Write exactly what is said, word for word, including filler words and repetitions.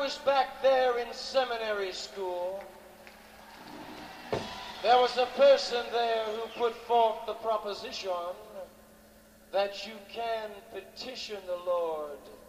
was back there in seminary school, there was a person there who put forth the proposition that you can petition the Lord